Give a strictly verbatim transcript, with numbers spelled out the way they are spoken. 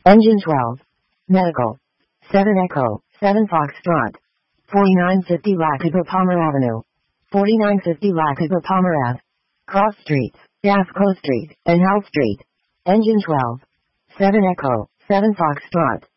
Engine twelve. Medical. seven Echo, seven Foxtrot. forty-nine fifty Lacaga Palmer Avenue. forty-nine fifty Lacaga Palmer Ave. Cross Street, Gasco Street, and House Street. Engine twelve. seven Echo, seven Foxtrot.